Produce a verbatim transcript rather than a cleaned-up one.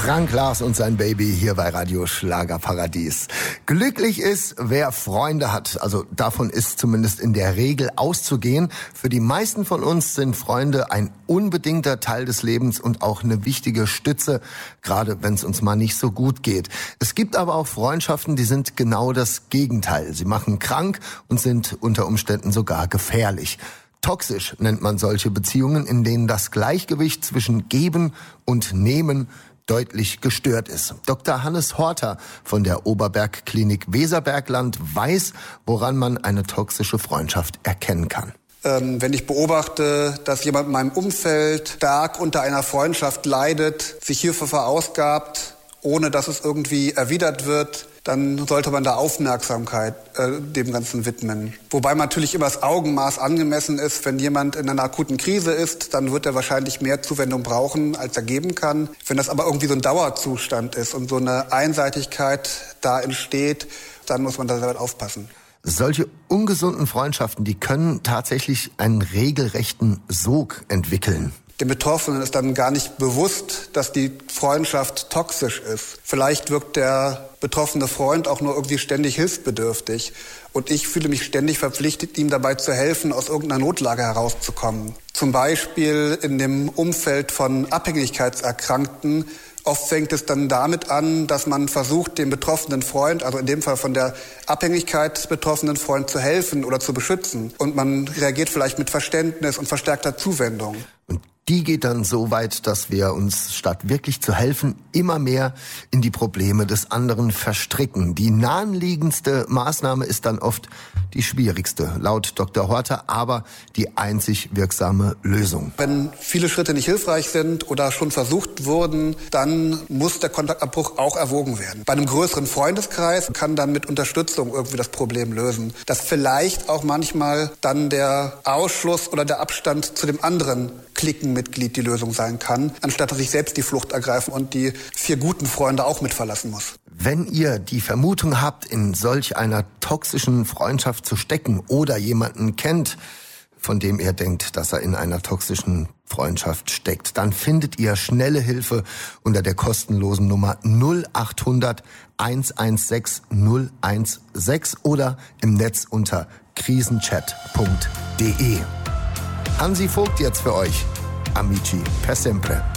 Frank Lars und sein Baby hier bei Radio Schlagerparadies. Glücklich ist, wer Freunde hat. Also davon ist zumindest in der Regel auszugehen. Für die meisten von uns sind Freunde ein unbedingter Teil des Lebens und auch eine wichtige Stütze, gerade wenn es uns mal nicht so gut geht. Es gibt aber auch Freundschaften, die sind genau das Gegenteil. Sie machen krank und sind unter Umständen sogar gefährlich. Toxisch nennt man solche Beziehungen, in denen das Gleichgewicht zwischen Geben und Nehmen deutlich gestört ist. Doktor Hannes Horter von der Oberbergklinik Weserbergland weiß, woran man eine toxische Freundschaft erkennen kann. Ähm, wenn ich beobachte, dass jemand in meinem Umfeld stark unter einer Freundschaft leidet, sich hierfür verausgabt, ohne dass es irgendwie erwidert wird, dann sollte man da Aufmerksamkeit äh, dem Ganzen widmen. Wobei natürlich immer das Augenmaß angemessen ist. Wenn jemand in einer akuten Krise ist, dann wird er wahrscheinlich mehr Zuwendung brauchen, als er geben kann. Wenn das aber irgendwie so ein Dauerzustand ist und so eine Einseitigkeit da entsteht, dann muss man da sehr weit aufpassen. Solche ungesunden Freundschaften, die können tatsächlich einen regelrechten Sog entwickeln. Dem Betroffenen ist dann gar nicht bewusst, dass die Freundschaft toxisch ist. Vielleicht wirkt der betroffene Freund auch nur irgendwie ständig hilfsbedürftig. Und ich fühle mich ständig verpflichtet, ihm dabei zu helfen, aus irgendeiner Notlage herauszukommen. Zum Beispiel in dem Umfeld von Abhängigkeitserkrankten. Oft fängt es dann damit an, dass man versucht, dem betroffenen Freund, also in dem Fall von der Abhängigkeit betroffenen Freund, zu helfen oder zu beschützen. Und man reagiert vielleicht mit Verständnis und verstärkter Zuwendung. Und die geht dann so weit, dass wir uns statt wirklich zu helfen immer mehr in die Probleme des anderen verstricken. Die naheliegendste Maßnahme ist dann oft die schwierigste, laut Doktor Horter, aber die einzig wirksame Lösung. Wenn viele Schritte nicht hilfreich sind oder schon versucht wurden, dann muss der Kontaktabbruch auch erwogen werden. Bei einem größeren Freundeskreis kann dann mit Unterstützung irgendwie das Problem lösen. Dass vielleicht auch manchmal dann der Ausschluss oder der Abstand zu dem anderen Cliquenmitglied die Lösung sein kann, anstatt dass ich selbst die Flucht ergreifen und die vier guten Freunde auch mit verlassen muss. Wenn ihr die Vermutung habt, in solch einer toxischen Freundschaft zu stecken oder jemanden kennt, von dem ihr denkt, dass er in einer toxischen Freundschaft steckt, dann findet ihr schnelle Hilfe unter der kostenlosen Nummer null acht hundert eins eins sechs null eins sechs oder im Netz unter krisenchat punkt de. Hansi Vogt jetzt für euch. Amici per sempre.